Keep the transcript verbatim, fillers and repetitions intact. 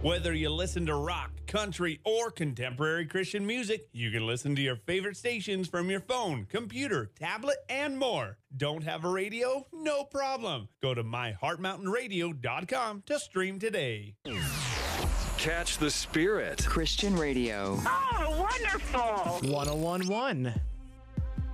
Whether you listen to rock, country, or contemporary Christian music, you can listen to your favorite stations from your phone, computer, tablet, and more. Don't have a radio? No problem. Go to my heart mountain radio dot com to stream today. Catch the Spirit. Christian radio. Oh, wonderful. one oh one point one.